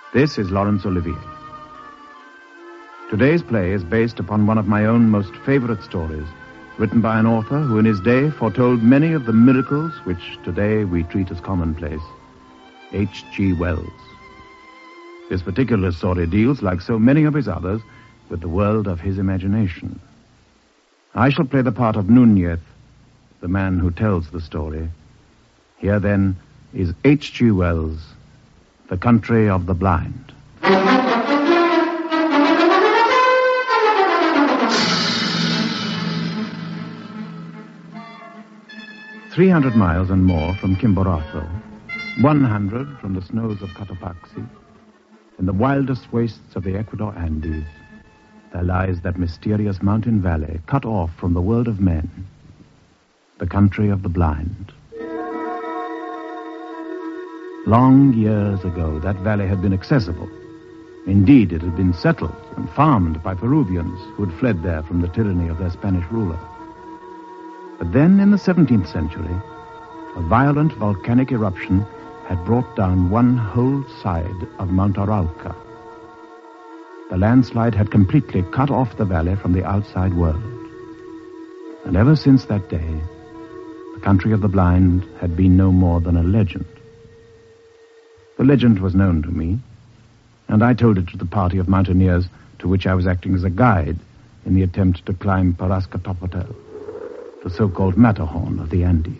This is Laurence Olivier. Today's play is based upon one of my own most favorite stories, written by an author who in his day foretold many of the miracles which today we treat as commonplace, H.G. Wells. This particular story deals, like so many of his others, with the world of his imagination. I shall play the part of Nunez, the man who tells the story. Here, then, is H.G. Wells, The Country of the Blind. 300 miles and more from Chimborazo, 100 from the snows of Cotopaxi, in the wildest wastes of the Ecuador Andes, there lies that mysterious mountain valley cut off from the world of men, the country of the blind. Long years ago, that valley had been accessible. Indeed, it had been settled and farmed by Peruvians who had fled there from the tyranny of their Spanish ruler. But then, in the 17th century, a violent volcanic eruption had brought down one whole side of Mount Arauca. The landslide had completely cut off the valley from the outside world. And ever since that day, the country of the blind had been no more than a legend. The legend was known to me, and I told it to the party of mountaineers to which I was acting as a guide in the attempt to climb Parascatopotel, the so-called Matterhorn of the Andes.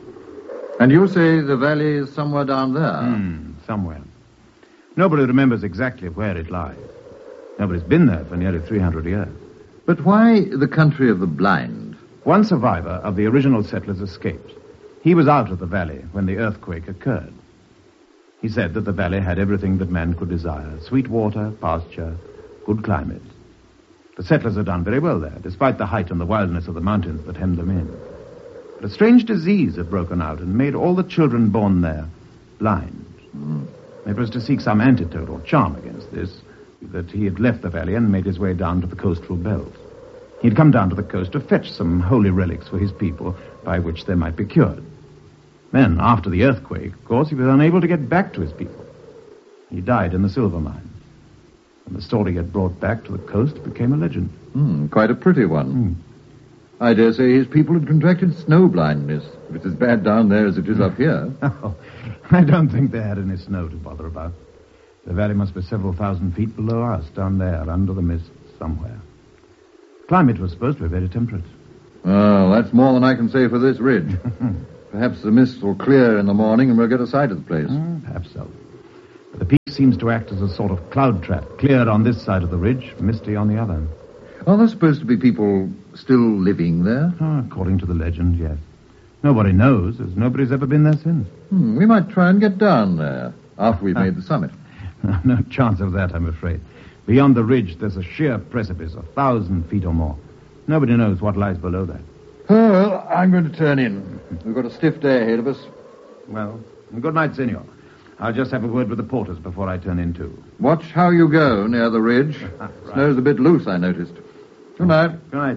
And you say the valley is somewhere down there? Somewhere. Nobody remembers exactly where it lies. Nobody's been there for nearly 300 years. But why the country of the blind? One survivor of the original settlers escaped. He was out of the valley when the earthquake occurred. He said that the valley had everything that man could desire: sweet water, pasture, good climate. The settlers had done very well there, despite the height and the wildness of the mountains that hemmed them in. But a strange disease had broken out and made all the children born there blind. It was to seek some antidote or charm against this that he had left the valley and made his way down to the coastal belt. He'd come down to the coast to fetch some holy relics for his people by which they might be cured. Then, after the earthquake, of course, he was unable to get back to his people. He died in the silver mine. And the story he had brought back to the coast became a legend. Quite a pretty one. I dare say his people had contracted snow blindness, if it's as bad down there as it is up here. Oh, I don't think they had any snow to bother about. The valley must be several thousand feet below us, down there, under the mist, somewhere. Climate was supposed to be very temperate. Oh, that's more than I can say for this ridge. Perhaps the mist will clear in the morning and we'll get a sight of the place. Perhaps so. But the peak seems to act as a sort of cloud trap, clear on this side of the ridge, misty on the other. Are there supposed to be people still living there? According to the legend, yes. Nobody knows, as nobody's ever been there since. We might try and get down there after we've made the summit. No chance of that, I'm afraid. Beyond the ridge, there's a sheer precipice, 1,000 feet or more. Nobody knows what lies below that. Oh, well, I'm going to turn in. We've got a stiff day ahead of us. Well, good night, senor. I'll just have a word with the porters before I turn in, too. Watch how you go near the ridge. Right. Snow's a bit loose, I noticed. Good night. Good night.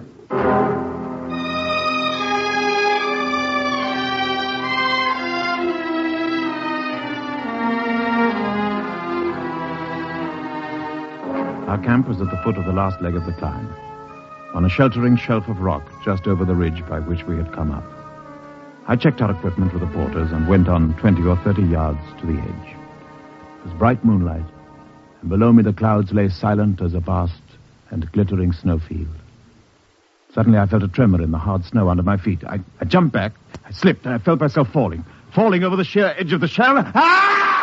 Our camp was at the foot of the last leg of the climb, on a sheltering shelf of rock just over the ridge by which we had come up. I checked our equipment with the porters and went on 20 or 30 yards to the edge. It was bright moonlight, and below me the clouds lay silent as a vast and glittering snowfield. Suddenly I felt a tremor in the hard snow under my feet. I jumped back, I slipped, and I felt myself falling over the sheer edge of the shallow. Ah!